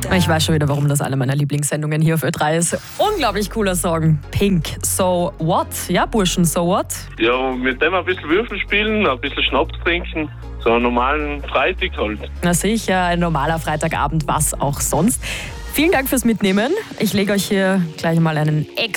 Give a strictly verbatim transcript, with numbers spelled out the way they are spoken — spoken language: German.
Ich weiß schon wieder, warum das eine meiner Lieblingssendungen hier auf Ö drei ist. Unglaublich cooler Song. Pink, So What? Ja, Burschen, So What? Ja, mit dem ein bisschen Würfel spielen, ein bisschen Schnaps trinken. So einen normalen Freitag halt. Na sicher, ein normaler Freitagabend, was auch sonst. Vielen Dank fürs Mitnehmen. Ich lege euch hier gleich mal einen